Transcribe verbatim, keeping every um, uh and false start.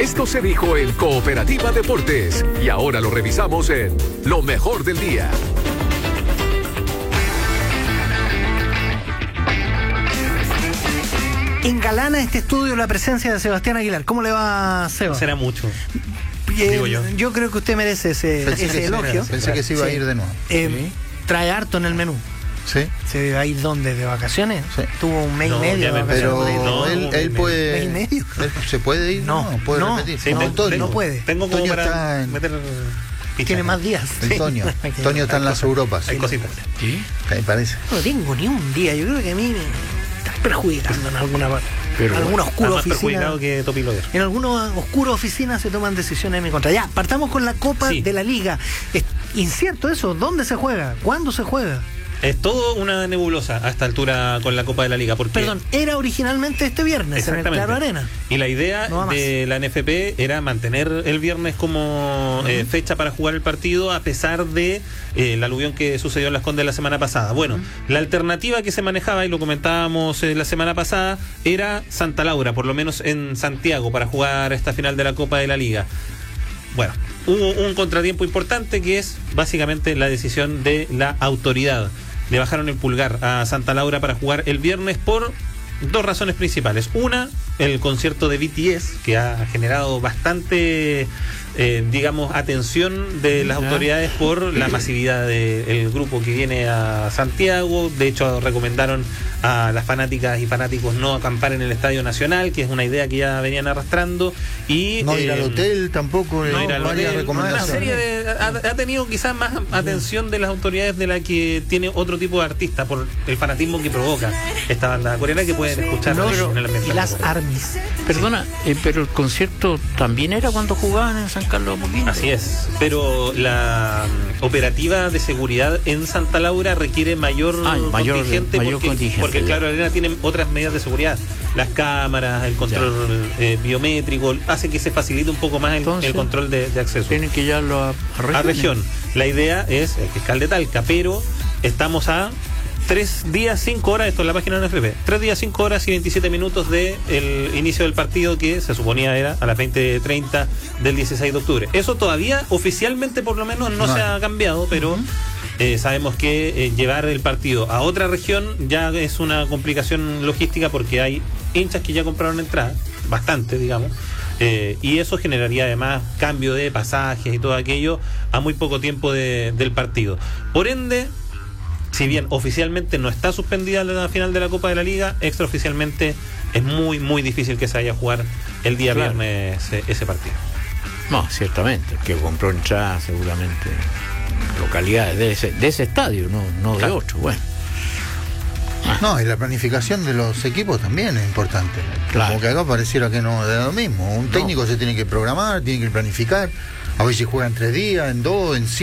Esto se dijo en Cooperativa Deportes y ahora lo revisamos en Lo Mejor del Día. Engalana este estudio la presencia de Sebastián Aguilar. ¿Cómo le va, Seba? Será mucho. Eh, digo yo. yo creo que usted merece ese, Pensé ese que elogio. se- Pensé que se iba Sí. a ir de nuevo. Eh, Sí. Trae harto en el menú. Sí. ¿Se va a ir dónde? ¿De vacaciones? Sí. Tuvo un mes No, y medio ya de me- vacaciones. Pero por ahí. No, él, un él mes puede. ¿Mes y medio? él ¿Se puede ir? No, puede no, repetir. Sí, no, te- Antonio. no puede. Tengo como Antonio para está en- meter ficha. Tiene más días. Antonio. Antonio está en las Europas. Hay cositas. ¿Sí? Me parece. No tengo ni un día. Yo creo que a mí me está perjudicando en alguna parte. Pero en alguna Está oscura más oficina. perjudicado que Topi Lover. En alguna oscura oficina se toman decisiones en mi contra. Ya, partamos con la Copa Sí. de la Liga. Es incierto eso. ¿Dónde se juega? ¿Cuándo se juega? Es todo una nebulosa a esta altura con la Copa de la Liga. Porque Perdón, era originalmente este viernes en el Exactamente. Claro Arena. Y la idea No va más. de la N F P era mantener el viernes como eh, fecha para jugar el partido a pesar de eh, la aluvión que sucedió en Las Condes la semana pasada. Bueno, la alternativa que se manejaba, y lo comentábamos eh, la semana pasada, era Santa Laura, por lo menos en Santiago, para jugar esta final de la Copa de la Liga. Bueno, hubo un contratiempo importante que es básicamente la decisión de la autoridad. Le bajaron el pulgar a Santa Laura para jugar el viernes por dos razones principales. Una, el concierto de B T S, que ha generado bastante, eh, digamos, atención de las Ya. autoridades por la masividad del grupo que viene a Santiago. De hecho, recomendaron a las fanáticas y fanáticos no acampar en el Estadio Nacional, que es una idea que ya venían arrastrando. Y No ir eh, al hotel tampoco. no eh, ir al varias hotel, una recomendaciones. serie de, ha, ha tenido quizás más atención de las autoridades de la que tiene otro tipo de artista por el fanatismo que provoca esta banda coreana que pueden escuchar Los en el ambiente. y las Armies. Perdona, eh, pero el concierto también era cuando jugaban en San Carlos de Apoquindo. Así es, pero la mm, operativa de seguridad en Santa Laura requiere mayor, Ah, mayor- contingente, mayor porque, contingente, porque ya. claro, la arena tiene otras medidas de seguridad. Las cámaras, el control eh, biométrico, hace que se facilite un poco más el, Entonces, el control de, de acceso. Tienen que llevarlo a, a A regiones. región. La idea es el fiscal de Talca, pero estamos a tres días, cinco horas, esto es la página de la N F P, tres días, cinco horas y veintisiete minutos del inicio del partido que se suponía era a las veinte treinta del dieciséis de octubre. Eso todavía oficialmente por lo menos no, No. se ha cambiado, pero eh, sabemos que eh, llevar el partido a otra región ya es una complicación logística porque hay hinchas que ya compraron entrada, bastante digamos. Eh, y eso generaría además cambio de pasajes y todo aquello a muy poco tiempo de- del partido. Por ende, si bien oficialmente no está suspendida la final de la Copa de la Liga, extraoficialmente es muy, muy difícil que se vaya a jugar el día Claro. viernes ese, ese partido. No, ciertamente, que compró entradas seguramente en localidades de ese, de ese estadio, no, no de Claro. otro. Bueno, No, y la planificación de los equipos también es importante. Claro. Como que acá pareciera que no es lo mismo. Un técnico se tiene que programar, tiene que planificar. A ver si juegan tres días, en dos, en cinco.